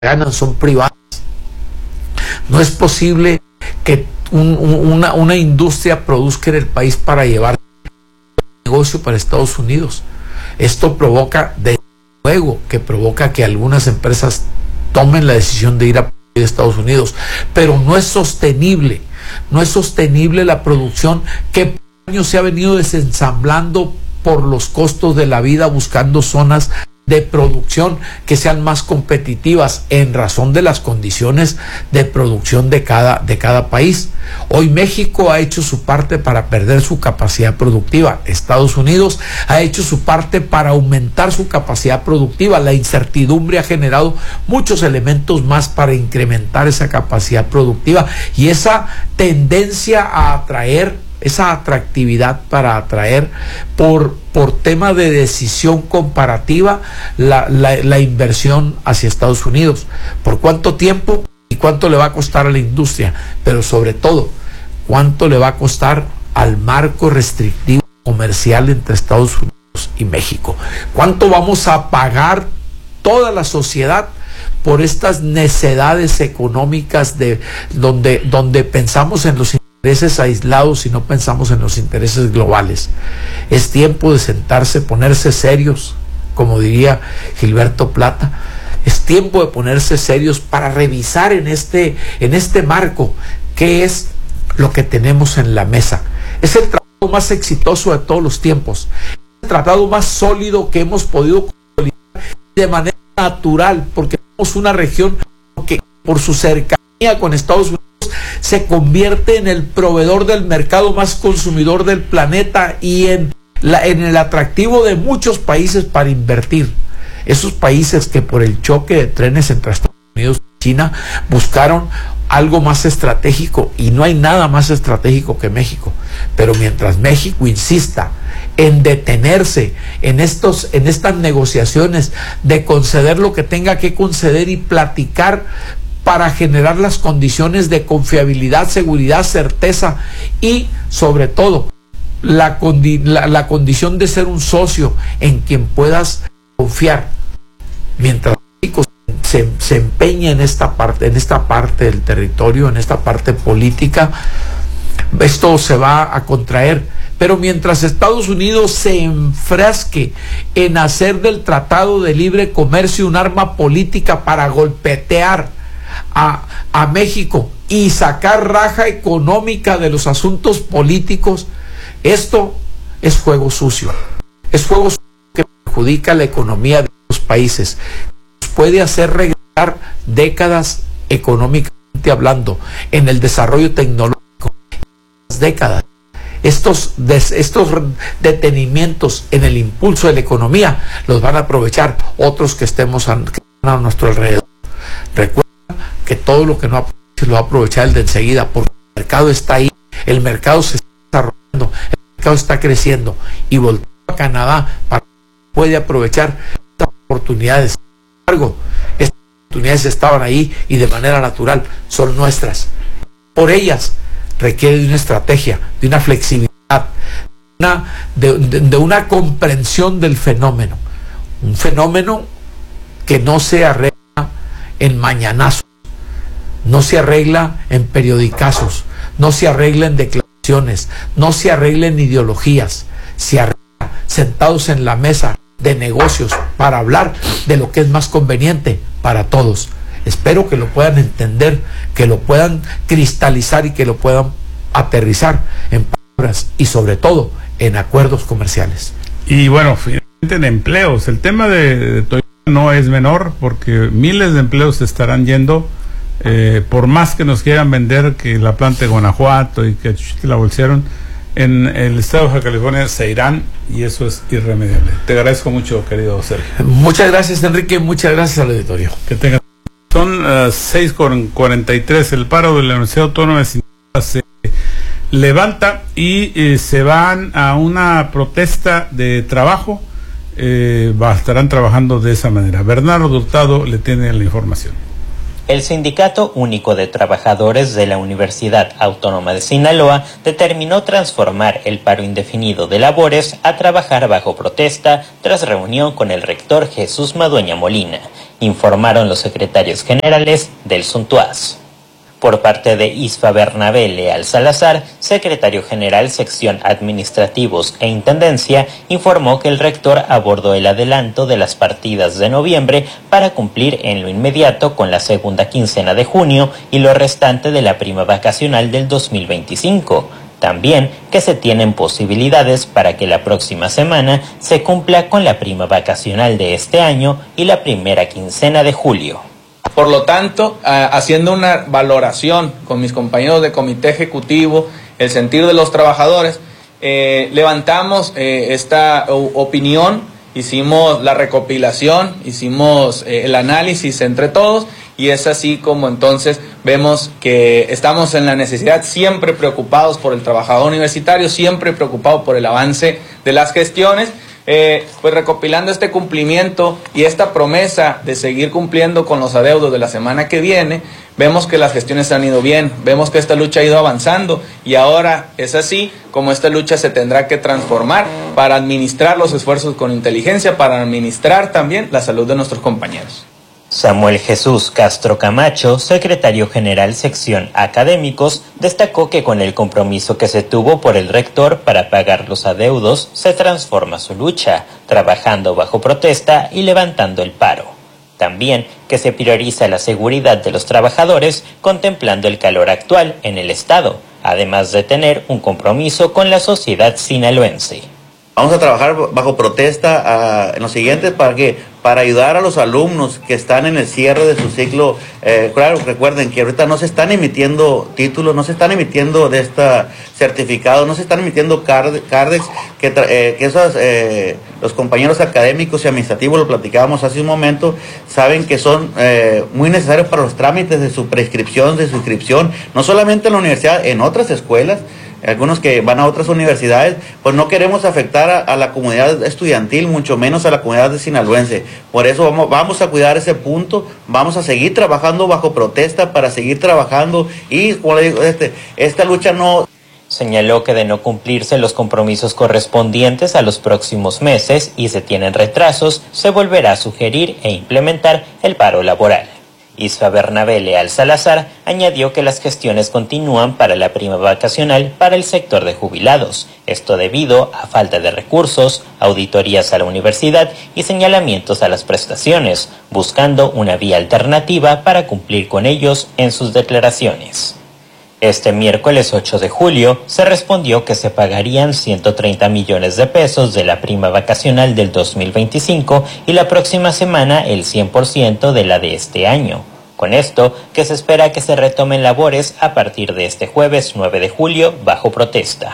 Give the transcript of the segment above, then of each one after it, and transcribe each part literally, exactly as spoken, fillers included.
ganan son privadas. No es posible que un, un, una, una industria produzca en el país para llevar negocio para Estados Unidos. Esto provoca, de luego, que provoca que algunas empresas tomen la decisión de ir a Estados Unidos, pero no es sostenible, no es sostenible la producción que por años se ha venido desensamblando por los costos de la vida, buscando zonas de producción que sean más competitivas en razón de las condiciones de producción de cada, de cada país. Hoy México ha hecho su parte para perder su capacidad productiva. Estados Unidos ha hecho su parte para aumentar su capacidad productiva. La incertidumbre ha generado muchos elementos más para incrementar esa capacidad productiva y esa tendencia a atraer, esa atractividad para atraer por, por tema de decisión comparativa la, la, la inversión hacia Estados Unidos. ¿Por cuánto tiempo y cuánto le va a costar a la industria? Pero sobre todo, ¿cuánto le va a costar al marco restrictivo comercial entre Estados Unidos y México? ¿Cuánto vamos a pagar toda la sociedad por estas necedades económicas de donde, donde pensamos en los intereses aislados y no pensamos en los intereses globales? Es tiempo de sentarse, ponerse serios, como diría Gilberto Plata. Es tiempo de ponerse serios para revisar en este, en este marco qué es lo que tenemos en la mesa. Es el tratado más exitoso de todos los tiempos, el tratado más sólido que hemos podido consolidar de manera natural, porque somos una región que por su cercanía con Estados Unidos se convierte en el proveedor del mercado más consumidor del planeta y en, la, en el atractivo de muchos países para invertir. Esos países que por el choque de trenes entre Estados Unidos y China buscaron algo más estratégico, y no hay nada más estratégico que México. Pero mientras México insista en detenerse en, estos, en estas negociaciones de conceder lo que tenga que conceder y platicar para generar las condiciones de confiabilidad, seguridad, certeza y sobre todo la, condi la, la condición de ser un socio en quien puedas confiar. Mientras México se, se empeña en esta parte, en esta parte del territorio, en esta parte política, esto se va a contraer. Pero mientras Estados Unidos se enfrasque en hacer del Tratado de Libre Comercio un arma política para golpetear A, a México y sacar raja económica de los asuntos políticos, esto es juego sucio, es juego sucio que perjudica la economía de los países, puede hacer regresar décadas económicamente hablando en el desarrollo tecnológico, décadas. Estos, des, estos detenimientos en el impulso de la economía los van a aprovechar otros que estemos a, que están a nuestro alrededor. Recuerda que todo lo que no aproveche lo va a aprovechar el de enseguida, porque el mercado está ahí, el mercado se está desarrollando, el mercado está creciendo, y volteo a Canadá para que puede aprovechar estas oportunidades. Sin embargo, estas oportunidades estaban ahí y de manera natural son nuestras. Por ellas requiere de una estrategia, de una flexibilidad, una, de, de, de una comprensión del fenómeno, un fenómeno que no se arregla en mañanazos, no se arregla en periodicazos, no se arregla en declaraciones, no se arregla en ideologías, se arregla sentados en la mesa de negocios para hablar de lo que es más conveniente para todos. Espero que lo puedan entender, que lo puedan cristalizar y que lo puedan aterrizar en palabras y sobre todo en acuerdos comerciales. Y bueno, finalmente en empleos, el tema de, de Toyota no es menor, porque miles de empleos se estarán yendo, eh, por más que nos quieran vender que la planta de Guanajuato y que la bolsearon, en el estado de Baja California se irán, y eso es irremediable. Te agradezco mucho, querido Sergio. Muchas gracias, Enrique, muchas gracias al auditorio. Que tengas. Son uh, seis cuarenta y tres, el paro de la Universidad Autónoma de Sinaloa se levanta y eh, se van a una protesta de trabajo. Eh, va, estarán trabajando de esa manera. Bernardo Hurtado le tiene la información. El Sindicato Único de Trabajadores de la Universidad Autónoma de Sinaloa determinó transformar el paro indefinido de labores a trabajar bajo protesta tras reunión con el rector Jesús Madueña Molina. informaron los secretarios generales del Suntuaz. Por parte de Isfa Bernabé Leal Salazar, secretario general sección Administrativos e Intendencia, informó que el rector abordó el adelanto de las partidas de noviembre para cumplir en lo inmediato con la segunda quincena de junio y lo restante de la prima vacacional del dos mil veinticinco. También que se tienen posibilidades para que la próxima semana se cumpla con la prima vacacional de este año y la primera quincena de julio. Por lo tanto, uh, haciendo una valoración con mis compañeros de comité ejecutivo, el sentir de los trabajadores, eh, levantamos eh, esta uh, opinión, hicimos la recopilación, hicimos eh, el análisis entre todos, y es así como entonces vemos que estamos en la necesidad, siempre preocupados por el trabajador universitario, siempre preocupados por el avance de las gestiones. Eh, pues recopilando este cumplimiento y esta promesa de seguir cumpliendo con los adeudos de la semana que viene, vemos que las gestiones han ido bien, vemos que esta lucha ha ido avanzando y ahora es así como esta lucha se tendrá que transformar para administrar los esfuerzos con inteligencia, para administrar también la salud de nuestros compañeros. Samuel Jesús Castro Camacho, secretario general sección Académicos, destacó que con el compromiso que se tuvo por el rector para pagar los adeudos, se transforma su lucha, trabajando bajo protesta y levantando el paro. También que se prioriza la seguridad de los trabajadores, contemplando el calor actual en el estado, además de tener un compromiso con la sociedad sinaloense. Vamos a trabajar bajo protesta uh, en lo siguiente para que para ayudar a los alumnos que están en el cierre de su ciclo. Eh, claro, recuerden que ahorita no se están emitiendo títulos, no se están emitiendo de esta certificado, no se están emitiendo card, cardex, que, eh, que esos, eh, los compañeros académicos y administrativos, lo platicábamos hace un momento, saben que son eh, muy necesarios para los trámites de su prescripción, de su inscripción, no solamente en la universidad, en otras escuelas. Algunos que van a otras universidades, pues no queremos afectar a, a la comunidad estudiantil, mucho menos a la comunidad de sinaloense. Por eso vamos, vamos a cuidar ese punto, vamos a seguir trabajando bajo protesta para seguir trabajando y, como le digo, este, esta lucha no... Señaló que de no cumplirse los compromisos correspondientes a los próximos meses y se tienen retrasos, se volverá a sugerir e implementar el paro laboral. Isfa Bernabé Leal Salazar añadió que las gestiones continúan para la prima vacacional para el sector de jubilados, esto debido a falta de recursos, auditorías a la universidad y señalamientos a las prestaciones, buscando una vía alternativa para cumplir con ellos en sus declaraciones. Este miércoles ocho de julio se respondió que se pagarían ciento treinta millones de pesos de la prima vacacional del dos mil veinticinco y la próxima semana el cien por ciento de la de este año. Con esto, que se espera que se retomen labores a partir de este jueves nueve de julio bajo protesta.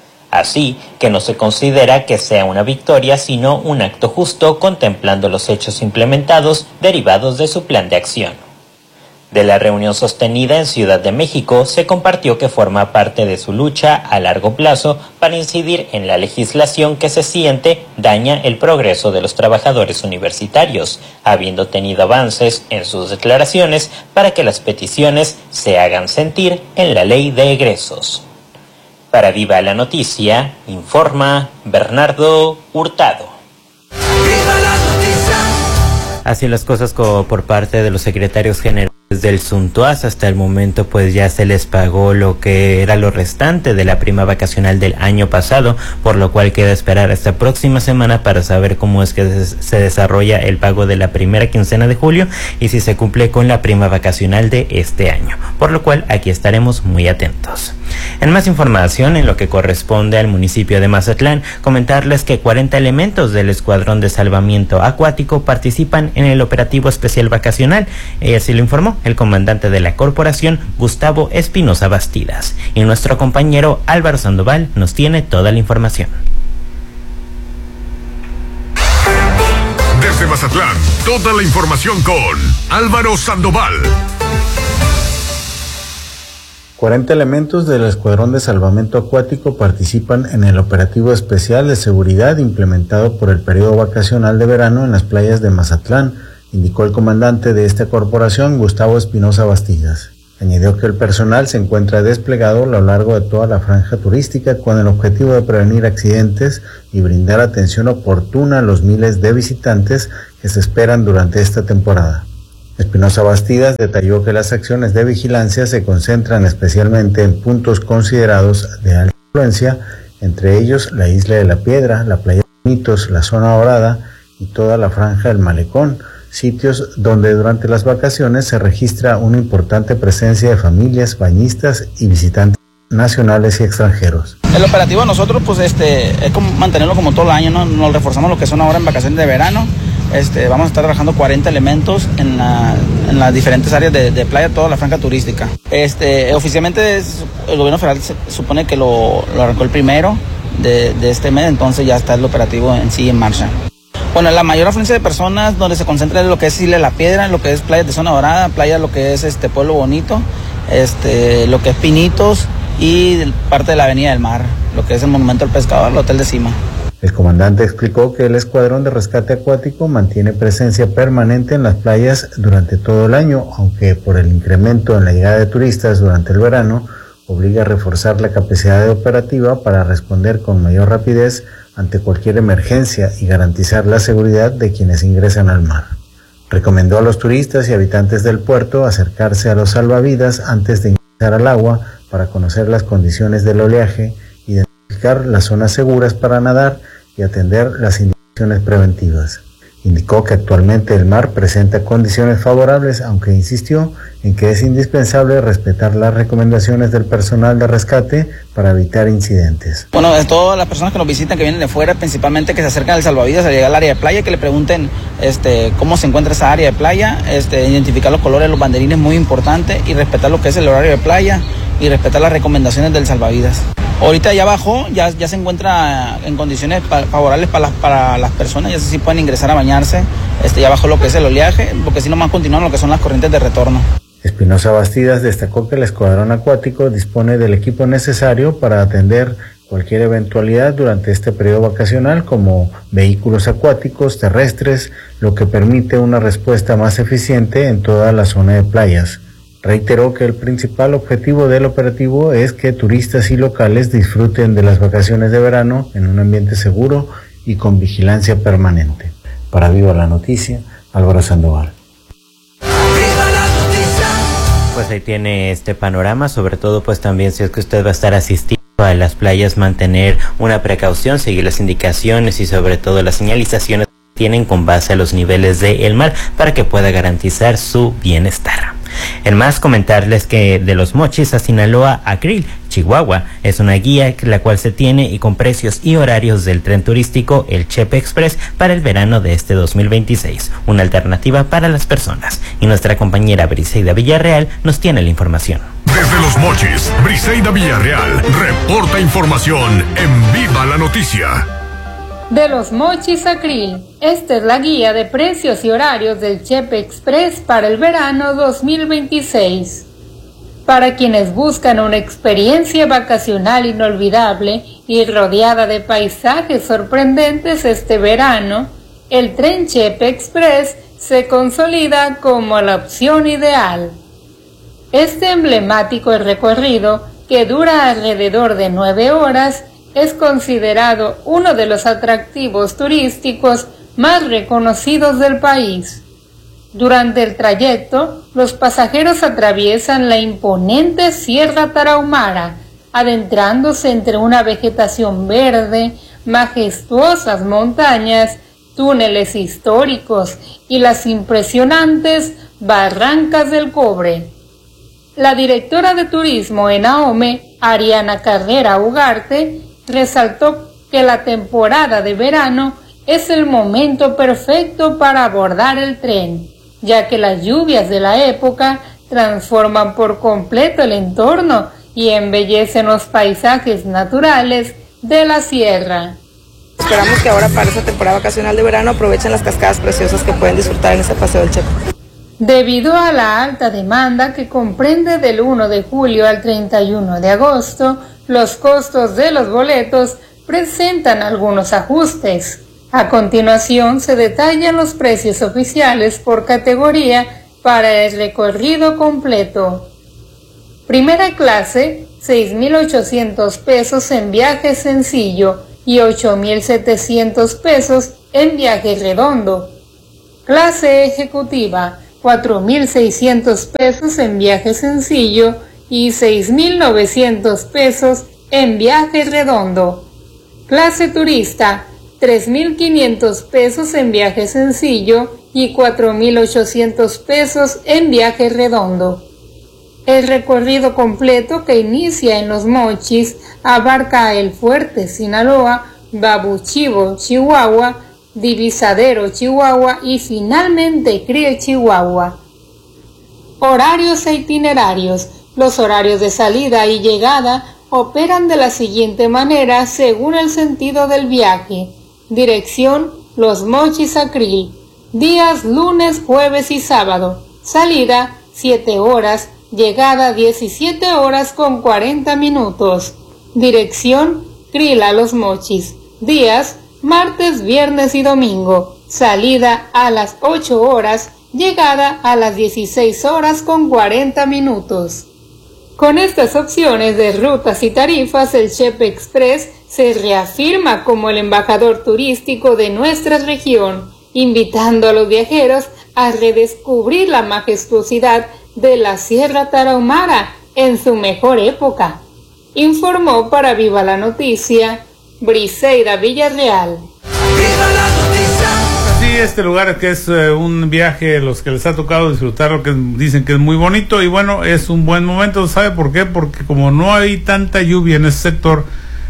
Así que no se considera que sea una victoria, sino un acto justo contemplando los hechos implementados derivados de su plan de acción. De la reunión sostenida en Ciudad de México, se compartió que forma parte de su lucha a largo plazo para incidir en la legislación que se siente daña el progreso de los trabajadores universitarios, habiendo tenido avances en sus declaraciones para que las peticiones se hagan sentir en la ley de egresos. Para Viva la Noticia, informa Bernardo Hurtado. Así las cosas como por parte de los secretarios generales del Suntuaz. Hasta el momento pues ya se les pagó lo que era lo restante de la prima vacacional del año pasado, por lo cual queda esperar esta próxima semana para saber cómo es que se desarrolla el pago de la primera quincena de julio y si se cumple con la prima vacacional de este año, por lo cual aquí estaremos muy atentos. En más información, en lo que corresponde al municipio de Mazatlán, comentarles que cuarenta elementos del Escuadrón de Salvamiento Acuático participan en el operativo especial vacacional, y así lo informó el comandante de la corporación, Gustavo Espinosa Bastidas, y nuestro compañero Álvaro Sandoval nos tiene toda la información. Desde Mazatlán, toda la información con Álvaro Sandoval. cuarenta elementos del Escuadrón de Salvamento Acuático participan en el operativo especial de seguridad implementado por el periodo vacacional de verano en las playas de Mazatlán, indicó el comandante de esta corporación, Gustavo Espinosa Bastidas. Añadió que el personal se encuentra desplegado a lo largo de toda la franja turística con el objetivo de prevenir accidentes y brindar atención oportuna a los miles de visitantes que se esperan durante esta temporada. Espinosa Bastidas detalló que las acciones de vigilancia se concentran especialmente en puntos considerados de alta influencia, entre ellos la Isla de la Piedra, la Playa de Mitos, la Zona Dorada y toda la franja del Malecón, sitios donde durante las vacaciones se registra una importante presencia de familias, bañistas y visitantes nacionales y extranjeros. El operativo de nosotros pues este es como mantenerlo como todo el año, ¿no? Nos reforzamos lo que son ahora en vacaciones de verano. Este, vamos a estar trabajando cuarenta elementos en, la, en las diferentes áreas de, de playa, toda la franja turística. Este, oficialmente es, el gobierno federal se supone que lo, lo arrancó el primero de, de este mes, entonces ya está el operativo en sí en marcha. Bueno, la mayor afluencia de personas donde se concentra es lo que es Isla de la Piedra, lo que es Playa de Zona Dorada, playa lo que es este Pueblo Bonito, este, lo que es Pinitos y parte de la Avenida del Mar, lo que es el Monumento al Pescador, el Hotel de Cima. El comandante explicó que el Escuadrón de Rescate Acuático mantiene presencia permanente en las playas durante todo el año, aunque por el incremento en la llegada de turistas durante el verano, obliga a reforzar la capacidad operativa para responder con mayor rapidez ante cualquier emergencia y garantizar la seguridad de quienes ingresan al mar. Recomendó a los turistas y habitantes del puerto acercarse a los salvavidas antes de ingresar al agua para conocer las condiciones del oleaje, identificar las zonas seguras para nadar y atender las indicaciones preventivas. Indicó que actualmente el mar presenta condiciones favorables, aunque insistió en que es indispensable respetar las recomendaciones del personal de rescate para evitar incidentes. Bueno, de todas las personas que nos visitan, que vienen de fuera, principalmente que se acercan al salvavidas al llegar al área de playa, que le pregunten este, cómo se encuentra esa área de playa, este, identificar los colores, los banderines, muy importante, y respetar lo que es el horario de playa y respetar las recomendaciones del salvavidas. Ahorita ya bajó, ya, ya se encuentra en condiciones pa, favorables para las, para las personas, ya sé si pueden ingresar a bañarse, este, ya bajó lo que es el oleaje, porque si no más continúan lo que son las corrientes de retorno. Espinosa Bastidas destacó que el Escuadrón Acuático dispone del equipo necesario para atender cualquier eventualidad durante este periodo vacacional, como vehículos acuáticos, terrestres, lo que permite una respuesta más eficiente en toda la zona de playas. Reiteró que el principal objetivo del operativo es que turistas y locales disfruten de las vacaciones de verano en un ambiente seguro y con vigilancia permanente. Para Viva la Noticia, Álvaro Sandoval. Pues ahí tiene este panorama, sobre todo pues también si es que usted va a estar asistiendo a las playas, mantener una precaución, seguir las indicaciones y sobre todo las señalizaciones que tienen con base a los niveles del mar para que pueda garantizar su bienestar. En más, comentarles que de Los Mochis a Sinaloa a Krill, Chihuahua, es una guía la cual se tiene y con precios y horarios del tren turístico el Chepe Express para el verano de este dos mil veintiséis, una alternativa para las personas. Y nuestra compañera Briseida Villarreal nos tiene la información. Desde Los Mochis, Briseida Villarreal reporta información en Viva la Noticia. De Los Mochis a Krill, esta es la guía de precios y horarios del Chepe Express para el verano dos mil veintiséis. Para quienes buscan una experiencia vacacional inolvidable y rodeada de paisajes sorprendentes este verano, el tren Chepe Express se consolida como la opción ideal. Este emblemático recorrido, que dura alrededor de nueve horas, es considerado uno de los atractivos turísticos más reconocidos del país. Durante el trayecto, los pasajeros atraviesan la imponente Sierra Tarahumara, adentrándose entre una vegetación verde, majestuosas montañas, túneles históricos y las impresionantes Barrancas del Cobre. La directora de turismo en AOME, Ariana Carrera Ugarte, resaltó que la temporada de verano es el momento perfecto para abordar el tren, ya que las lluvias de la época transforman por completo el entorno y embellecen los paisajes naturales de la sierra. Esperamos que ahora para esta temporada vacacional de verano aprovechen las cascadas preciosas que pueden disfrutar en este paseo del Chepe. Debido a la alta demanda que comprende del uno de julio al treinta y uno de agosto, los costos de los boletos presentan algunos ajustes. A continuación se detallan los precios oficiales por categoría para el recorrido completo. Primera clase, seis mil ochocientos pesos en viaje sencillo y ocho mil setecientos pesos en viaje redondo. Clase ejecutiva, cuatro mil seiscientos pesos en viaje sencillo y seis mil novecientos pesos en viaje redondo. Clase turista, tres mil quinientos pesos en viaje sencillo y cuatro mil ochocientos pesos en viaje redondo. El recorrido completo, que inicia en Los Mochis, abarca El Fuerte, Sinaloa, Babuchivo, Chihuahua, Divisadero, Chihuahua y finalmente Crie, Chihuahua. Horarios e itinerarios. Los horarios de salida y llegada operan de la siguiente manera según el sentido del viaje. Dirección: Los Mochis a Krill. Días lunes, jueves y sábado. Salida: siete horas. Llegada: diecisiete horas con cuarenta minutos. Dirección: Krill a Los Mochis. Días: martes, viernes y domingo. Salida a las ocho horas. Llegada a las dieciséis horas con cuarenta minutos. Con estas opciones de rutas y tarifas, el Chepe Express se reafirma como el embajador turístico de nuestra región, invitando a los viajeros a redescubrir la majestuosidad de la Sierra Tarahumara en su mejor época. Informó para Viva la Noticia, Briseida Villarreal. ¡Viva la noticia! Sí, este lugar que es eh, un viaje, los que les ha tocado disfrutar, lo que dicen que es muy bonito, y bueno, es un buen momento. ¿Sabe por qué? Porque como no hay tanta lluvia en ese sector,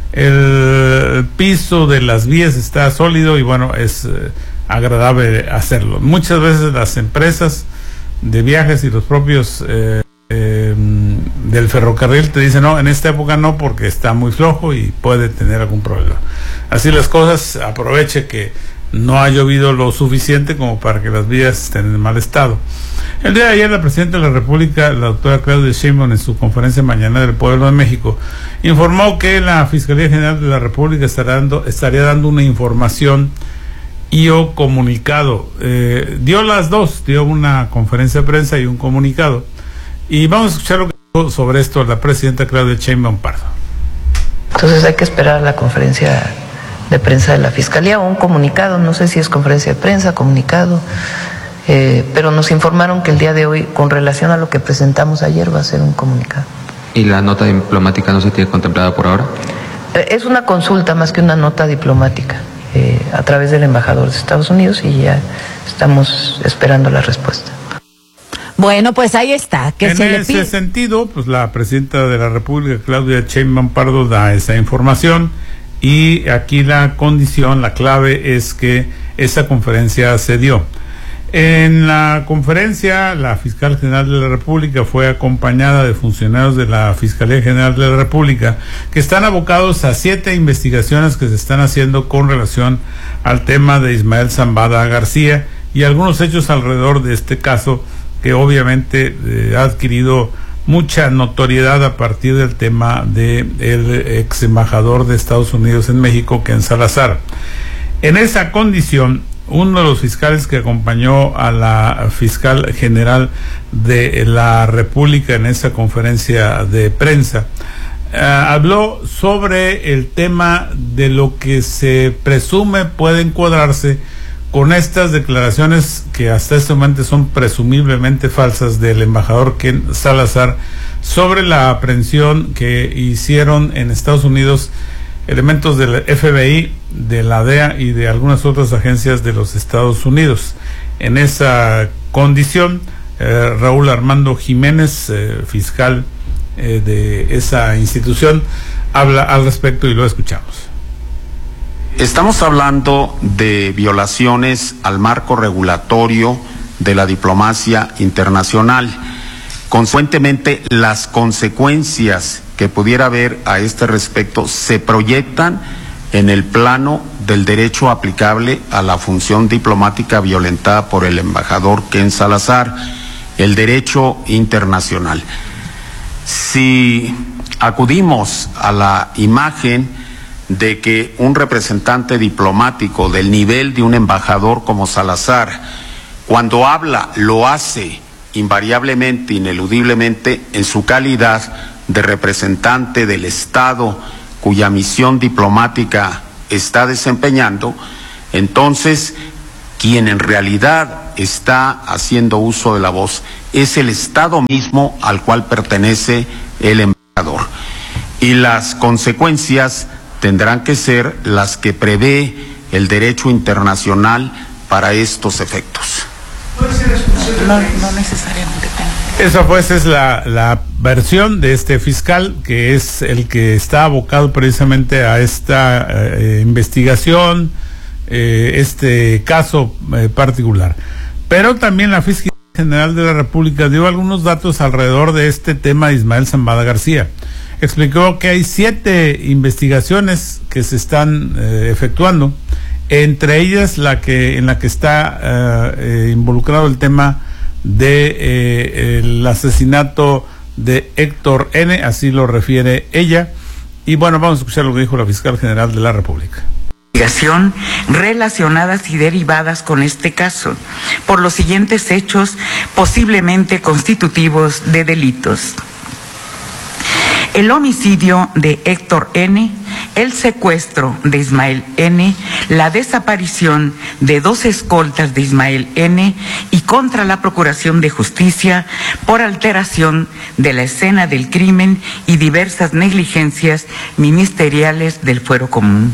el piso de las vías está sólido y bueno, es eh, agradable hacerlo. Muchas veces las empresas de viajes y los propios eh, eh, del ferrocarril te dicen, no, en esta época no, porque está muy flojo y puede tener algún problema. Así las cosas, aproveche que no ha llovido lo suficiente como para que las vías estén en mal estado. El día de ayer, la presidenta de la República, la doctora Claudia Sheinbaum, en su conferencia mañana del Pueblo de México, informó que la Fiscalía General de la República estará dando, estaría dando una información y o comunicado. Eh, dio las dos, dio una conferencia de prensa y un comunicado. Y vamos a escuchar lo que dijo sobre esto la presidenta Claudia Sheinbaum Pardo. Entonces hay que esperar la conferencia de prensa de la Fiscalía o un comunicado, no sé si es conferencia de prensa, comunicado, eh, pero nos informaron que el día de hoy, con relación a lo que presentamos ayer, va a ser un comunicado. ¿Y la nota diplomática no se tiene contemplada por ahora? Eh, es una consulta más que una nota diplomática, eh, a través del embajador de Estados Unidos, y ya estamos esperando la respuesta. Bueno, pues ahí está. Que en se ese le pide... sentido, pues la presidenta de la República, Claudia Sheinbaum Pardo, da esa información. Y aquí la condición, la clave es que esa conferencia se dio. En la conferencia, la fiscal general de la República fue acompañada de funcionarios de la Fiscalía General de la República que están abocados a siete investigaciones que se están haciendo con relación al tema de Ismael Zambada García y algunos hechos alrededor de este caso que obviamente eh, ha adquirido mucha notoriedad a partir del tema del ex embajador de Estados Unidos en México, Ken Salazar. En esa condición, uno de los fiscales que acompañó a la fiscal general de la República en esa conferencia de prensa, eh, habló sobre el tema de lo que se presume puede encuadrarse con estas declaraciones que hasta este momento son presumiblemente falsas del embajador Ken Salazar sobre la aprehensión que hicieron en Estados Unidos elementos del F B I, de la D E A y de algunas otras agencias de los Estados Unidos. En esa condición, eh, Raúl Armando Jiménez, eh, fiscal eh, de esa institución, habla al respecto y lo escuchamos. Estamos hablando de violaciones al marco regulatorio de la diplomacia internacional. Consecuentemente, las consecuencias que pudiera haber a este respecto se proyectan en el plano del derecho aplicable a la función diplomática violentada por el embajador Ken Salazar, el derecho internacional. Si acudimos a la imagen de que un representante diplomático del nivel de un embajador como Salazar, cuando habla, lo hace invariablemente, ineludiblemente, en su calidad de representante del Estado cuya misión diplomática está desempeñando, entonces quien en realidad está haciendo uso de la voz es el Estado mismo al cual pertenece el embajador. Y las consecuencias tendrán que ser las que prevé el derecho internacional para estos efectos. No, no necesariamente. Esa pues es la, la versión de este fiscal, que es el que está abocado precisamente a esta eh, investigación, eh, este caso eh, particular. Pero también la Fiscalía General de la República dio algunos datos alrededor de este tema de Ismael Zambada García. Explicó que hay siete investigaciones que se están eh, efectuando, entre ellas la que en la que está eh, eh, involucrado el tema de eh, el asesinato de Héctor N., así lo refiere ella. Y bueno, vamos a escuchar lo que dijo la Fiscal General de la República. Investigación relacionadas y derivadas con este caso por los siguientes hechos posiblemente constitutivos de delitos: el homicidio de Héctor N., el secuestro de Ismael N., la desaparición de dos escoltas de Ismael N. y contra la Procuración de Justicia por alteración de la escena del crimen y diversas negligencias ministeriales del fuero común.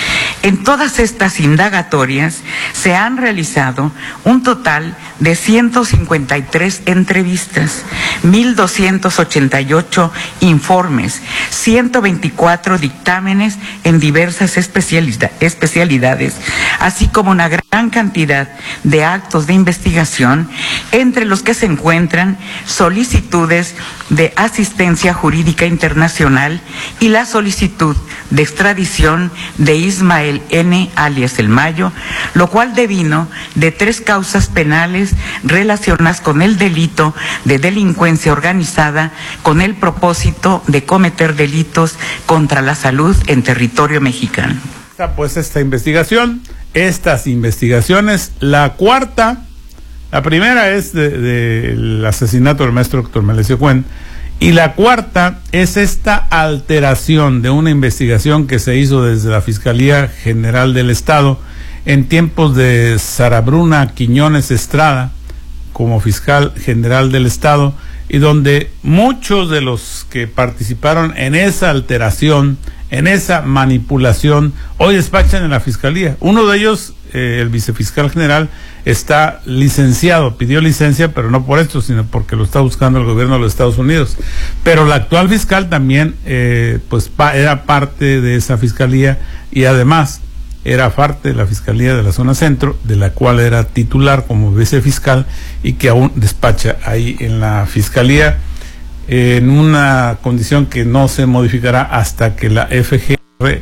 En todas estas indagatorias se han realizado un total de ciento cincuenta y tres entrevistas, mil doscientos ochenta y ocho informes, ciento veinticuatro dictámenes en diversas especialidad, especialidades, así como una gran cantidad de actos de investigación, entre los que se encuentran solicitudes de asistencia jurídica internacional y la solicitud de extradición de Ismael N., alias El Mayo, lo cual devino de tres causas penales relacionadas con el delito de delincuencia organizada con el propósito de cometer delitos contra la salud en territorio mexicano. Pues esta investigación, estas investigaciones, la cuarta, la primera es del de, de asesinato del maestro Héctor Melesio Cuen, y la cuarta es esta alteración de una investigación que se hizo desde la Fiscalía General del Estado en tiempos de Sara Bruna Quiñones Estrada como fiscal general del Estado, y donde muchos de los que participaron en esa alteración, en esa manipulación, hoy despachan en la Fiscalía. Uno de ellos, eh, el vicefiscal general, está licenciado, pidió licencia, pero no por esto, sino porque lo está buscando el gobierno de los Estados Unidos. Pero la actual fiscal también, eh, pues pa, era parte de esa fiscalía, y además era parte de la Fiscalía de la Zona Centro, de la cual era titular como vicefiscal, y que aún despacha ahí en la Fiscalía, eh, en una condición que no se modificará hasta que la F G R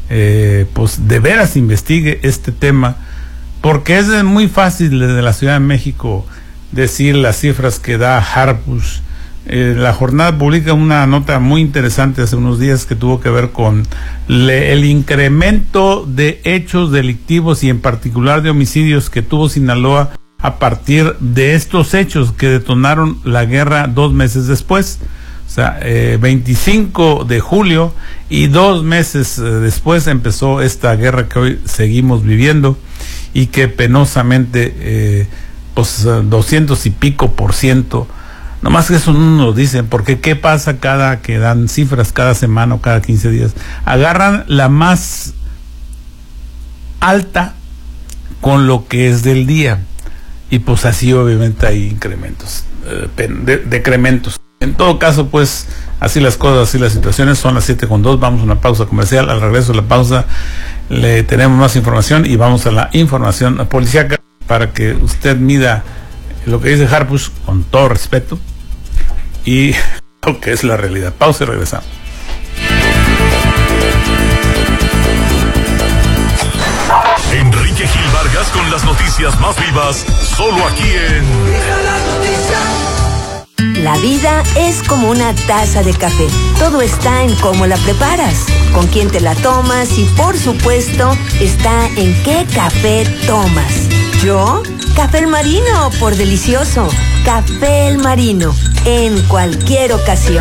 eh, pues de veras investigue este tema, porque es muy fácil desde la Ciudad de México decir las cifras que da Harpus. Eh, la jornada publica una nota muy interesante hace unos días que tuvo que ver con le, el incremento de hechos delictivos y en particular de homicidios que tuvo Sinaloa a partir de estos hechos que detonaron la guerra dos meses después. O sea, eh, veinticinco de julio, y dos meses eh, después empezó esta guerra que hoy seguimos viviendo, y que penosamente eh, pues doscientos y pico por ciento, nomás que eso no nos dicen, porque qué pasa cada que dan cifras cada semana o cada quince días, agarran la más alta con lo que es del día, y pues así obviamente hay incrementos, eh, de, decrementos. En todo caso, pues así las cosas, así las situaciones. Son las siete con dos, vamos a una pausa comercial. Al regreso de la pausa le tenemos más información y vamos a la información policíaca para que usted mida lo que dice Harpus con todo respeto y lo que es la realidad. Pausa y regresamos. Enrique Gil Vargas con las noticias más vivas, solo aquí en... La vida es como una taza de café. Todo está en cómo la preparas, con quién te la tomas y, por supuesto, está en qué café tomas. ¿Yo? Café El Marino, por delicioso. Café El Marino, en cualquier ocasión.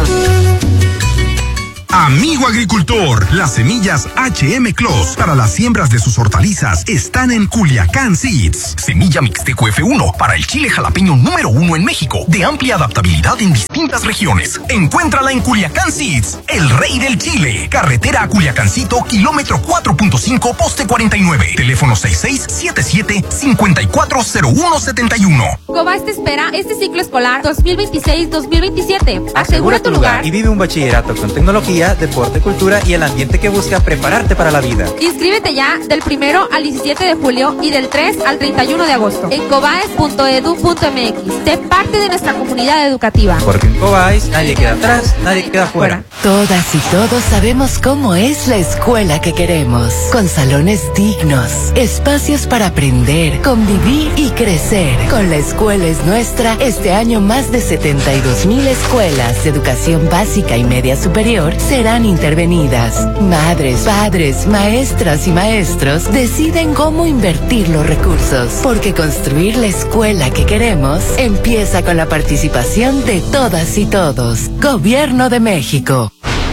Amigo agricultor, las semillas H M Clos para las siembras de sus hortalizas están en Culiacán Seeds. Semilla Mixteco F uno para el chile jalapeño número uno en México, de amplia adaptabilidad en distintas regiones. Encuéntrala en Culiacán Seeds, el rey del chile. Carretera a Culiacancito, kilómetro cuatro punto cinco, poste cuarenta y nueve. Teléfono seis seis siete siete, cinco cuatro cero uno siete uno. Cobas te espera este ciclo escolar dos mil veintiséis dos mil veintisiete. Asegura tu lugar y vive un bachillerato con tecnología, deporte, cultura y el ambiente que busca prepararte para la vida. Inscríbete ya del primero al diecisiete de julio y del tres al treinta y uno de agosto en cobaes punto edu punto m x. Sé parte de nuestra comunidad educativa. Porque en Cobaes nadie queda atrás, nadie queda fuera. Todas y todos sabemos cómo es la escuela que queremos. Con salones dignos, espacios para aprender, convivir y crecer. Con La Escuela es Nuestra, este año más de setenta y dos mil escuelas de educación básica y media superior serán intervenidas. Madres, padres, maestras y maestros deciden cómo invertir los recursos, porque construir la escuela que queremos empieza con la participación de todas y todos. Gobierno de México.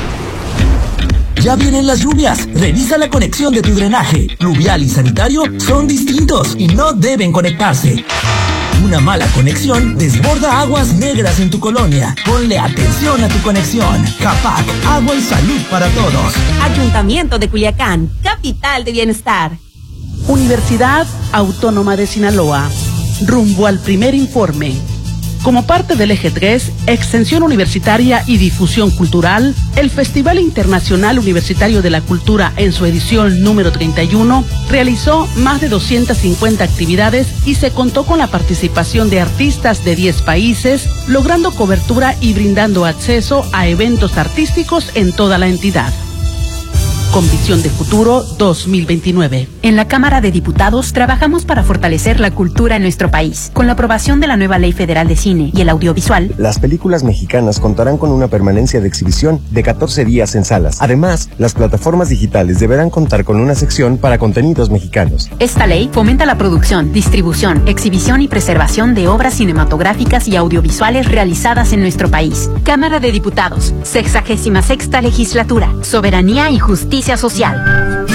Ya vienen las lluvias. Revisa la conexión de tu drenaje. Pluvial y sanitario son distintos y no deben conectarse. Una mala conexión desborda aguas negras en tu colonia. Ponle atención a tu conexión. CAPAC, agua y salud para todos. Ayuntamiento de Culiacán, capital de bienestar. Universidad Autónoma de Sinaloa, rumbo al primer informe. Como parte del eje tres, Extensión Universitaria y Difusión Cultural, el Festival Internacional Universitario de la Cultura en su edición número treinta y uno realizó más de doscientas cincuenta actividades y se contó con la participación de artistas de diez países, logrando cobertura y brindando acceso a eventos artísticos en toda la entidad. Con visión de futuro dos mil veintinueve. En la Cámara de Diputados trabajamos para fortalecer la cultura en nuestro país. Con la aprobación de la nueva Ley Federal de Cine y el Audiovisual, las películas mexicanas contarán con una permanencia de exhibición de catorce días en salas. Además, las plataformas digitales deberán contar con una sección para contenidos mexicanos. Esta ley fomenta la producción, distribución, exhibición y preservación de obras cinematográficas y audiovisuales realizadas en nuestro país. Cámara de Diputados, sexagésima sexta legislatura, soberanía y justicia social.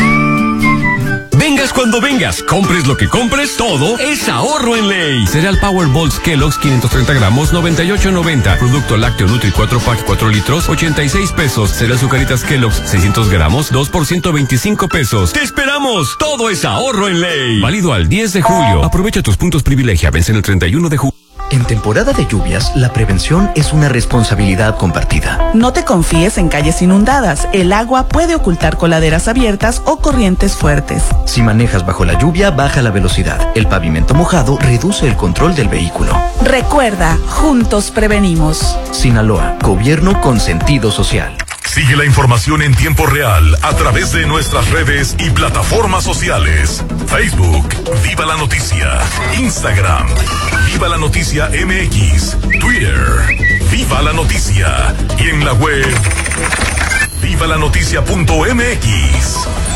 Vengas cuando vengas, compres lo que compres, todo es ahorro en ley. Cereal Powerballs Kellogg's quinientos treinta gramos, noventa y ocho noventa. Producto lácteo Nutri cuatro pack cuatro litros, ochenta y seis pesos. Cereal Zucaritas Kellogg's seiscientos gramos, dos por ciento veinticinco pesos. ¡Te esperamos! Todo es ahorro en ley. Válido al diez de julio. Aprovecha tus puntos privilegia. Vence el treinta y uno de julio. En temporada de lluvias, la prevención es una responsabilidad compartida. No te confíes en calles inundadas. El agua puede ocultar coladeras abiertas o corrientes fuertes. Si manejas bajo la lluvia, baja la velocidad. El pavimento mojado reduce el control del vehículo. Recuerda, juntos prevenimos. Sinaloa, gobierno con sentido social. Sigue la información en tiempo real a través de nuestras redes y plataformas sociales. Facebook, Viva la Noticia. Instagram, Viva la Noticia M X. Twitter, Viva la Noticia. Y en la web, viva la noticia punto m x.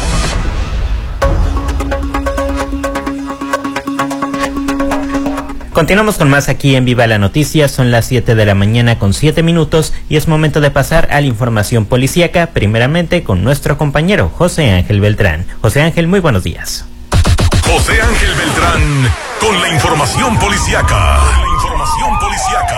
Continuamos con más aquí en Viva la Noticia. Son las siete de la mañana con siete minutos y es momento de pasar a la información policíaca, primeramente con nuestro compañero José Ángel Beltrán. José Ángel, muy buenos días. José Ángel Beltrán con la información policíaca. La información policíaca.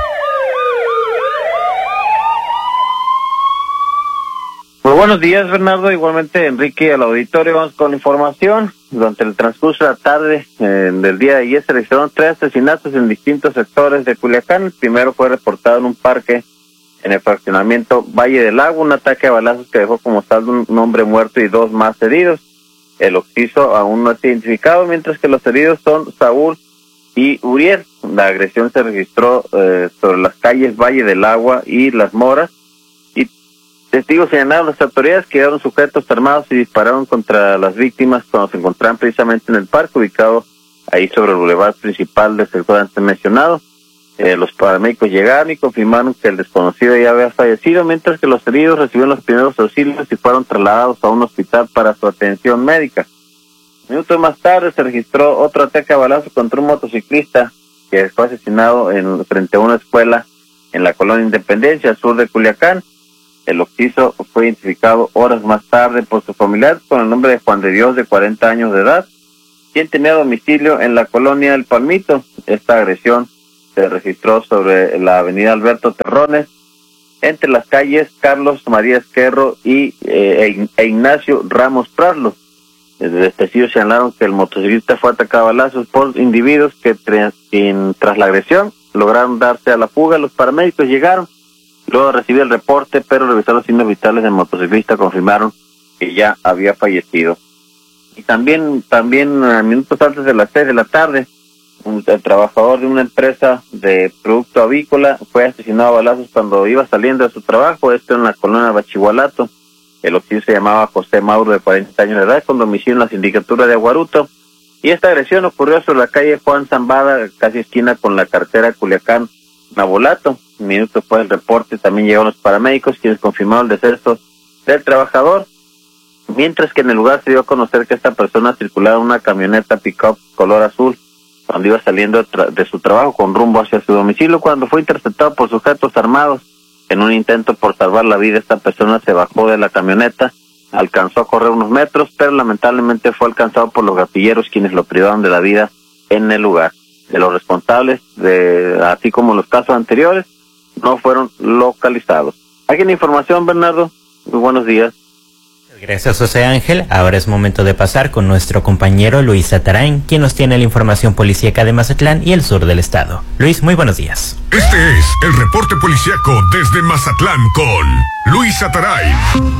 Muy buenos días, Bernardo. Igualmente, Enrique, al auditorio. Vamos con información. Durante el transcurso de la tarde eh, del día de ayer se registraron tres asesinatos en distintos sectores de Culiacán. El primero fue reportado en un parque en el fraccionamiento Valle del Lago, un ataque a balazos que dejó como saldo un, un hombre muerto y dos más heridos. El occiso aún no es identificado, mientras que los heridos son Saúl y Uriel. La agresión se registró eh, sobre las calles Valle del Agua y Las Moras. Testigos señalaron a las autoridades que quedaron sujetos armados y dispararon contra las víctimas cuando se encontraban precisamente en el parque ubicado ahí sobre el bulevar principal del sector antes mencionado. Eh, los paramédicos llegaron y confirmaron que el desconocido ya había fallecido, mientras que los heridos recibieron los primeros auxilios y fueron trasladados a un hospital para su atención médica. Minutos más tarde se registró otro ataque a balazos contra un motociclista que fue asesinado en, frente a una escuela en la colonia Independencia, al sur de Culiacán. El occiso fue identificado horas más tarde por su familiar con el nombre de Juan de Dios, de cuarenta años de edad, quien tenía domicilio en la colonia El Palmito. Esta agresión se registró sobre la avenida Alberto Terrones, entre las calles Carlos María Esquerro y eh, e Ignacio Ramos Praslo. Los testigos señalaron que el motociclista fue atacado a balazos por individuos que tra en, tras la agresión lograron darse a la fuga. Los paramédicos llegaron, luego de recibir el reporte, pero revisar los signos vitales del motociclista confirmaron que ya había fallecido. Y también, también minutos antes de las seis de la tarde, un el trabajador de una empresa de producto avícola fue asesinado a balazos cuando iba saliendo de su trabajo, esto en la colonia Bachihualato. El occiso se llamaba José Mauro, de cuarenta años de edad, con domicilio en la sindicatura de Aguaruto. Y esta agresión ocurrió sobre la calle Juan Zambada, casi esquina con la carretera Culiacán-Nabolato. Minutos después del reporte también llegaron los paramédicos, quienes confirmaron el deceso del trabajador. Mientras que en el lugar se dio a conocer que esta persona circulaba en una camioneta pick-up color azul, cuando iba saliendo de, de su trabajo con rumbo hacia su domicilio, cuando fue interceptado por sujetos armados. En un intento por salvar la vida, esta persona se bajó de la camioneta, alcanzó a correr unos metros, pero lamentablemente fue alcanzado por los gatilleros, quienes lo privaron de la vida en el lugar. De los responsables, de, así como los casos anteriores, no fueron localizados. ¿Hay una información, Bernardo? Muy buenos días. Gracias, José Ángel. Ahora es momento de pasar con nuestro compañero Luis Atarain, quien nos tiene la información policíaca de Mazatlán y el sur del estado. Luis, muy buenos días. Este es el reporte policíaco desde Mazatlán con Luis Atarain.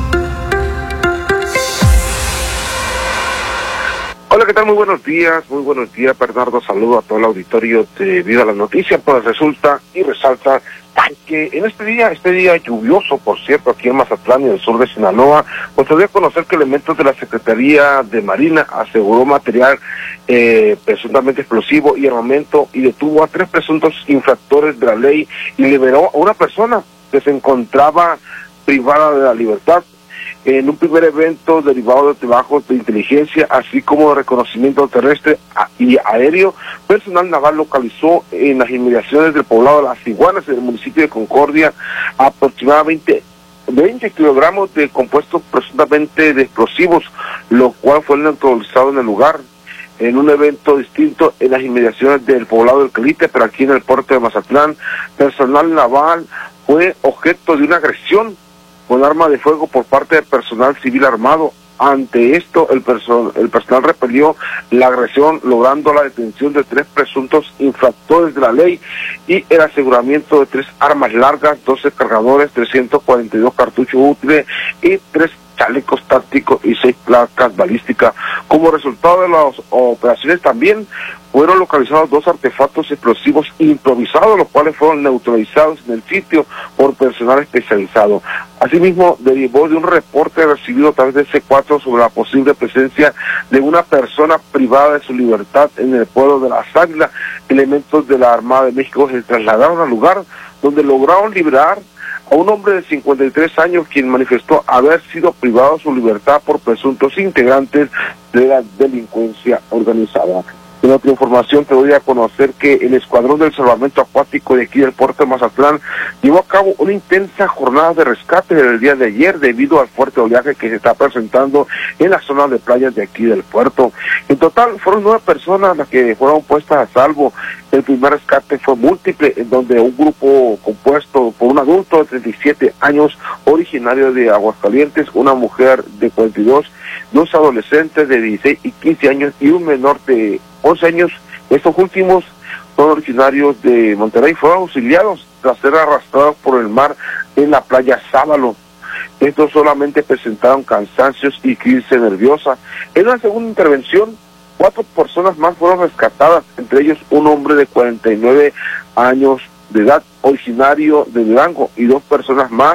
Hola, ¿qué tal? Muy buenos días, muy buenos días, Bernardo. Saludo a todo el auditorio de Viva la Noticia. Pues resulta y resalta que en este día, este día lluvioso, por cierto, aquí en Mazatlán y en el sur de Sinaloa, pues se dio a conocer que elementos de la Secretaría de Marina aseguró material eh, presuntamente explosivo y armamento y detuvo a tres presuntos infractores de la ley y liberó a una persona que se encontraba privada de la libertad. En un primer evento derivado de trabajos de inteligencia, así como de reconocimiento terrestre y aéreo, personal naval localizó en las inmediaciones del poblado de Las Iguanas, en el municipio de Concordia, aproximadamente veinte kilogramos de compuestos presuntamente de explosivos, lo cual fue neutralizado en el lugar. En un evento distinto en las inmediaciones del poblado del Calite, pero aquí en el puerto de Mazatlán, personal naval fue objeto de una agresión con arma de fuego por parte del personal civil armado. Ante esto, el, perso el personal repelió la agresión, logrando la detención de tres presuntos infractores de la ley y el aseguramiento de tres armas largas, doce cargadores, trescientos cuarenta y dos cartuchos útiles y tres chalecos tácticos y seis placas balísticas. Como resultado de las operaciones también fueron localizados dos artefactos explosivos improvisados, los cuales fueron neutralizados en el sitio por personal especializado. Asimismo, derivó de un reporte recibido a través de C cuatro sobre la posible presencia de una persona privada de su libertad en el pueblo de Las Águilas. Elementos de la Armada de México se trasladaron al lugar, donde lograron liberar a un hombre de cincuenta y tres años, quien manifestó haber sido privado de su libertad por presuntos integrantes de la delincuencia organizada. En otra información te doy a conocer que el Escuadrón del Salvamento Acuático de aquí del puerto de Mazatlán llevó a cabo una intensa jornada de rescate el día de ayer debido al fuerte oleaje que se está presentando en la zona de playas de aquí del puerto. En total fueron nueve personas las que fueron puestas a salvo. El primer rescate fue múltiple, en donde un grupo compuesto por un adulto de treinta y siete años, originario de Aguascalientes, una mujer de cuarenta y dos, dos adolescentes de dieciséis y quince años y un menor de once años. Estos últimos son originarios de Monterrey, fueron auxiliados tras ser arrastrados por el mar en la playa Sábalo. Estos solamente presentaron cansancios y crisis nerviosa. En la segunda intervención, cuatro personas más fueron rescatadas, entre ellos un hombre de cuarenta y nueve años de edad, originario de Durango, y dos personas más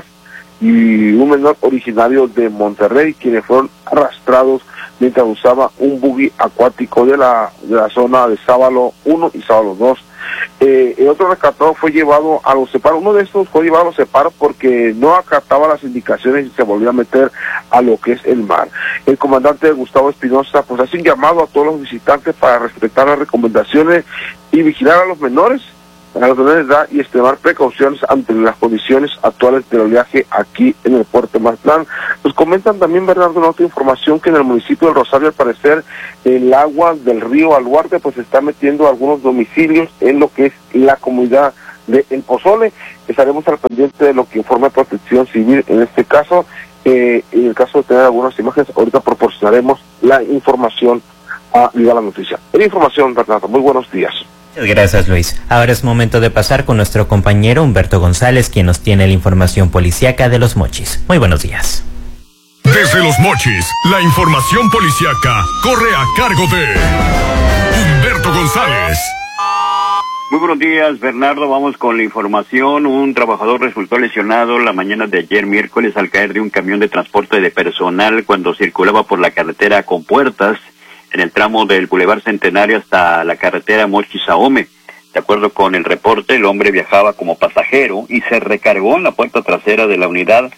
y un menor originario de Monterrey, quienes fueron arrastrados mientras usaba un buggy acuático de la, de la zona de Sábalo uno y Sábalo dos. Eh, el otro rescatado fue llevado a los separos. Uno de estos fue llevado a los separos porque no acataba las indicaciones y se volvió a meter a lo que es el mar. El comandante Gustavo Espinosa pues hace un llamado a todos los visitantes para respetar las recomendaciones y vigilar a los menores, a los menores de edad y extremar precauciones ante las condiciones actuales del oleaje aquí en el puerto de Mazatlán. Nos comentan también, Bernardo, una otra información que en el municipio del Rosario, al parecer, el agua del río Aluarte pues está metiendo algunos domicilios en lo que es la comunidad de El Pozole. Estaremos al pendiente de lo que informa Protección Civil en este caso. Eh, en el caso de tener algunas imágenes, ahorita proporcionaremos la información a Viva la Noticia. La información, Bernardo, muy buenos días. Gracias, Luis. Ahora es momento de pasar con nuestro compañero Humberto González, quien nos tiene la información policíaca de Los Mochis. Muy buenos días. Desde Los Mochis, la información policíaca corre a cargo de Humberto González. Muy buenos días, Bernardo. Vamos con la información. Un trabajador resultó lesionado la mañana de ayer miércoles al caer de un camión de transporte de personal cuando circulaba por la carretera Compuertas en el tramo del Boulevard Centenario hasta la carretera Mochis-Ahome. De acuerdo con el reporte, el hombre viajaba como pasajero y se recargó en la puerta trasera de la unidad,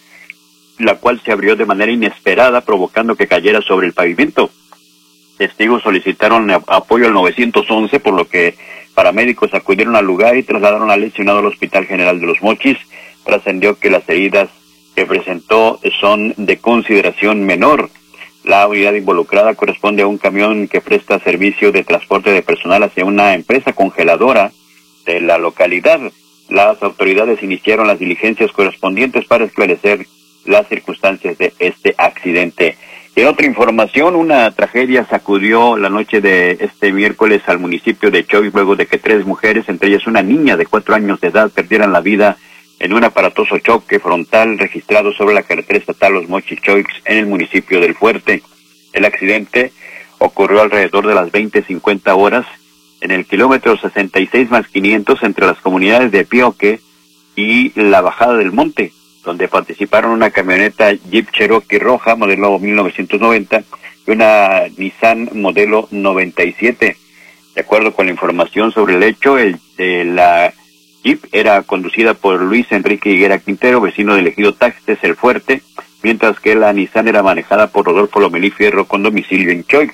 la cual se abrió de manera inesperada, provocando que cayera sobre el pavimento. Testigos solicitaron apoyo al nueve once, por lo que paramédicos acudieron al lugar y trasladaron al lesionado al Hospital General de Los Mochis. Trascendió que las heridas que presentó son de consideración menor. La unidad involucrada corresponde a un camión que presta servicio de transporte de personal hacia una empresa congeladora de la localidad. Las autoridades iniciaron las diligencias correspondientes para esclarecer las circunstancias de este accidente. En otra información, una tragedia sacudió la noche de este miércoles al municipio de Choix luego de que tres mujeres, entre ellas una niña de cuatro años de edad, perdieran la vida en un aparatoso choque frontal registrado sobre la carretera estatal Los Mochis-Choix en el municipio del Fuerte. El accidente ocurrió alrededor de las veinte cincuenta horas en el kilómetro sesenta y seis más quinientos entre las comunidades de Pioque y la Bajada del Monte, donde participaron una camioneta Jeep Cherokee roja modelo mil novecientos noventa y una Nissan modelo noventa y siete. De acuerdo con la información sobre el hecho, el, eh, la Jeep era conducida por Luis Enrique Higuera Quintero, vecino del ejido Taxtes El Fuerte, mientras que la Nissan era manejada por Rodolfo Lomelí Fierro con domicilio en Choix.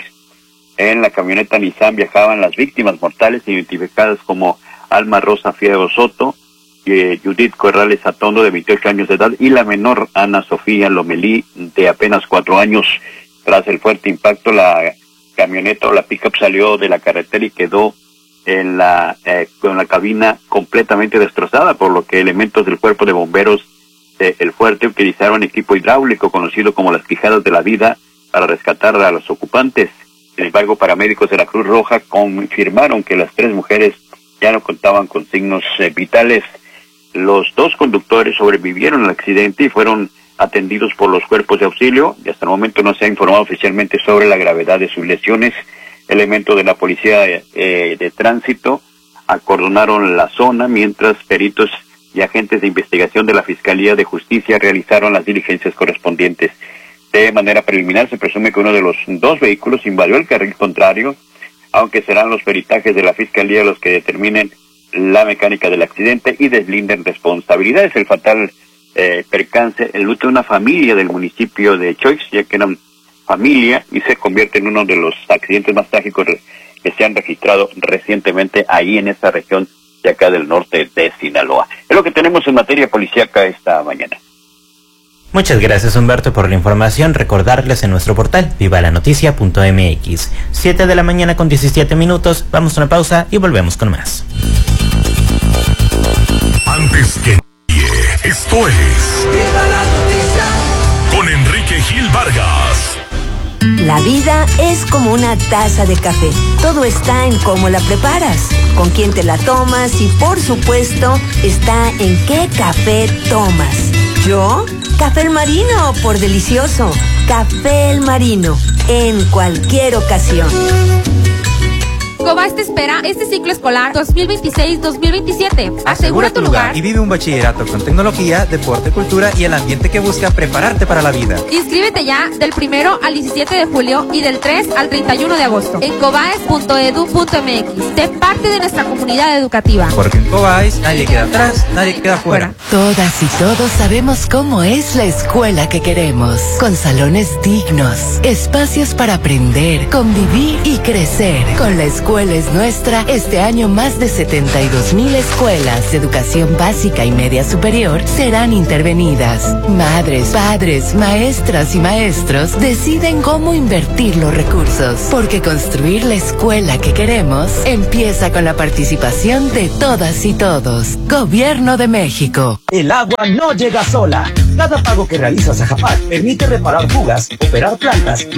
En la camioneta Nissan viajaban las víctimas mortales identificadas como Alma Rosa Fierro Soto, eh, Judith Corrales Atondo, de veintiocho años de edad, y la menor Ana Sofía Lomelí, de apenas cuatro años. Tras el fuerte impacto, la camioneta o la pickup salió de la carretera y quedó en la eh, con la cabina completamente destrozada, por lo que elementos del cuerpo de bomberos de El Fuerte utilizaron equipo hidráulico conocido como las quijadas de la vida para rescatar a los ocupantes. Sin embargo, paramédicos de la Cruz Roja confirmaron que las tres mujeres ya no contaban con signos eh, vitales. Los dos conductores sobrevivieron al accidente y fueron atendidos por los cuerpos de auxilio, y hasta el momento no se ha informado oficialmente sobre la gravedad de sus lesiones. Elementos de la policía eh, de tránsito acordonaron la zona, mientras peritos y agentes de investigación de la Fiscalía de Justicia realizaron las diligencias correspondientes. De manera preliminar se presume que uno de los dos vehículos invadió el carril contrario, aunque serán los peritajes de la Fiscalía los que determinen la mecánica del accidente y deslinden responsabilidades. El fatal eh, percance enluta una familia del municipio de Choix, ya que eran familia, y se convierte en uno de los accidentes más trágicos que se han registrado recientemente ahí en esta región de acá del norte de Sinaloa. Es lo que tenemos en materia policíaca esta mañana. Muchas gracias, Humberto, por la información. Recordarles en nuestro portal viva la noticia punto m x. siete de la mañana con diecisiete minutos. Vamos a una pausa y volvemos con más. Antes que nadie, esto es Viva la Noticia con Enrique Gil Vargas. La vida es como una taza de café. Todo está en cómo la preparas, con quién te la tomas y, por supuesto, está en qué café tomas. ¿Yo? Café El Marino, por delicioso. Café El Marino, en cualquier ocasión. Cobas te espera este ciclo escolar dos mil veintiséis dos mil veintisiete. Asegura tu lugar y vive un bachillerato con tecnología, deporte, cultura y el ambiente que busca prepararte para la vida. Inscríbete ya del primero al diecisiete de julio y del tres al treinta y uno de agosto en cobaes punto edu punto mx. Sé parte de nuestra comunidad educativa. Porque en Cobaes nadie queda atrás, nadie queda fuera. Todas y todos sabemos cómo es la escuela que queremos, con salones dignos, espacios para aprender, convivir y crecer. Con la escuela es nuestra, este año más de setenta y dos mil escuelas de educación básica y media superior serán intervenidas. Madres, padres, maestras y maestros deciden cómo invertir los recursos, porque construir la escuela que queremos empieza con la participación de todas y todos. Gobierno de México. El agua no llega sola. Cada pago que realizas a Japac permite reparar fugas, operar plantas